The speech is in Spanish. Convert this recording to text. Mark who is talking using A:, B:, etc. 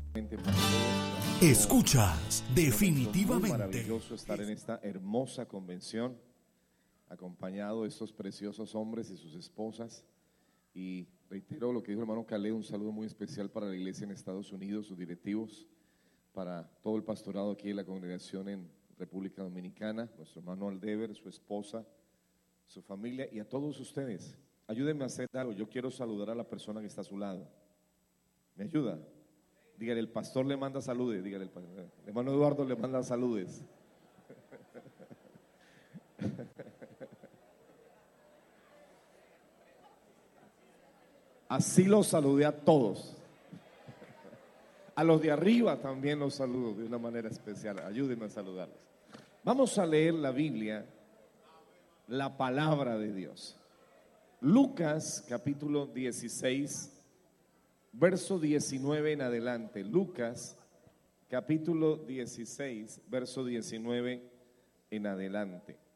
A: Escuchas definitivamente.
B: Es maravilloso estar en esta hermosa convención, acompañado de estos preciosos hombres y sus esposas. Y reitero lo que dijo el hermano Calé, un saludo muy especial para la iglesia en Estados Unidos, sus directivos, para todo el pastorado aquí de la congregación en República Dominicana, nuestro hermano Aldever, su esposa, su familia y a todos ustedes. Ayúdenme a hacer algo. Yo quiero saludar a la persona que está a su lado. ¿Me ayuda? Dígale, el pastor le manda saludes. Dígale, el hermano Eduardo le manda saludes. Así los saludé a todos. A los de arriba también los saludo de una manera especial. Ayúdenme a saludarlos. Vamos a leer la Biblia, la palabra de Dios. Lucas capítulo 16, verso 19 en adelante. Lucas capítulo 16, verso 19 en adelante.